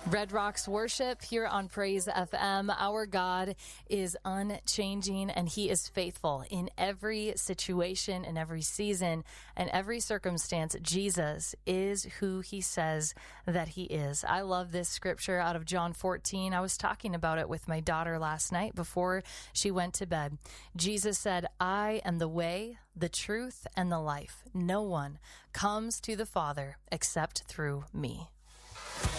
Red Rocks Worship here on Praise FM. Our God is unchanging and He is faithful in every situation, in every season, and every circumstance. Jesus is who He says that He is. I love this scripture out of John 14. I was talking about it with my daughter last night before she went to bed. Jesus said, "I am the way, the truth, and the life. No one comes to the Father except through me."